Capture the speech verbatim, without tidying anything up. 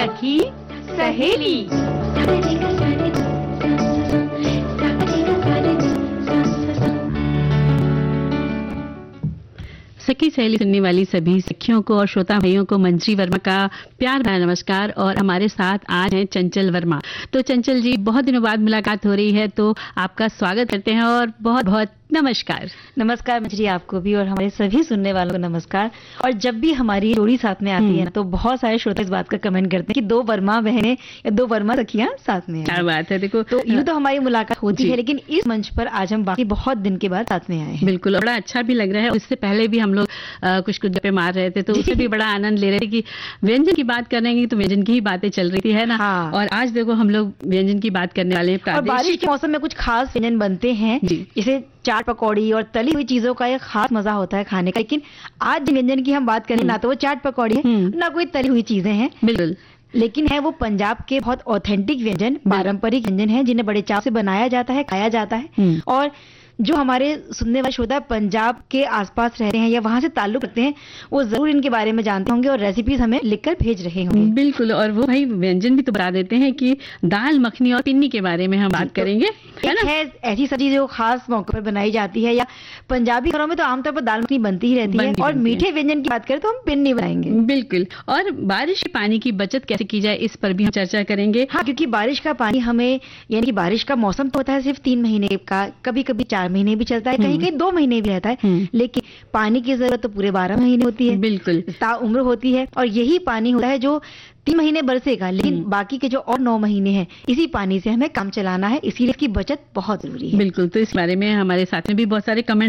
सखी सहेली। सखी सहेली सुनने वाली सभी सखियों को और श्रोता भाइयों को मंजरी वर्मा का प्यार भरा नमस्कार। और हमारे साथ आज हैं चंचल वर्मा। तो चंचल जी, बहुत दिनों बाद मुलाकात हो रही है, तो आपका स्वागत करते हैं और बहुत बहुत नमस्कार। नमस्कार मंजरी, आपको भी और हमारे सभी सुनने वालों को नमस्कार। और जब भी हमारी जोड़ी साथ में आती है ना, तो बहुत सारे श्रोता इस बात का कमेंट करते हैं कि दो वर्मा बहनें या दो वर्मा सखियां साथ में हैं। क्या बात है। देखो, तो यूं तो हमारी मुलाकात होती है, लेकिन इस मंच पर आज हम बाकी बहुत दिन के बाद साथ में आए हैं। बिल्कुल, बड़ा अच्छा भी लग रहा है। इससे पहले भी हम लोग आ, कुछ कुछ गप्पे मार रहे थे, तो उससे भी बड़ा आनंद ले रहे थे कि व्यंजन की बात करेंगे तो व्यंजन की ही बातें चल रही थी, है ना। हाँ। और आज देखो हम लोग व्यंजन की बात करने वाले हैं। और बारिश के मौसम में कुछ खास व्यंजन बनते हैं, जैसे चाट पकौड़ी और तली हुई चीजों का एक खास मजा होता है खाने का। लेकिन आज जिन व्यंजन की हम बात करें, ना तो वो चाट पकौड़ी है, ना कोई तली हुई चीजें हैं, बिल्कुल, लेकिन है वो पंजाब के बहुत ऑथेंटिक व्यंजन, पारंपरिक व्यंजन है, जिन्हें बड़े चाव से बनाया जाता है, खाया जाता है। और जो हमारे सुनने वाले श्रोता पंजाब के आसपास रहते हैं या वहां से ताल्लुक रखते हैं, वो जरूर इनके बारे में जानते होंगे और रेसिपीज हमें लिखकर भेज रहे होंगे। बिल्कुल, और वो भाई व्यंजन भी तो बता देते हैं कि दाल मखनी और पिन्नी के बारे में हम बात करेंगे, है ना। है ऐसी सब्जी जो खास मौके पर बनाई जाती है, या पंजाबी घरों में तो आमतौर पर दाल मखनी बनती ही रहती है। और मीठे व्यंजन की बात करें तो हम पिन्नी बनाएंगे। बिल्कुल, और बारिश के पानी की बचत कैसे की जाए, इस पर भी हम चर्चा करेंगे। हाँ, क्योंकि बारिश का पानी हमें, यानी कि बारिश का मौसम तो होता है सिर्फ तीन महीने का, कभी कभी चार महीने भी चलता है, कहीं कहीं दो महीने भी रहता है, लेकिन पानी की जरूरत तो पूरे बारह महीने होती है। बिल्कुल, ताउम्र होती है। और यही पानी होता है जो तीन महीने बरसेगा, लेकिन बाकी के जो और नौ महीने हैं, इसी पानी से हमें काम चलाना है, इसीलिए इसकी बचत बहुत जरूरी है। बिल्कुल, तो इस बारे में हमारे साथ में भी बहुत सारे कमेंट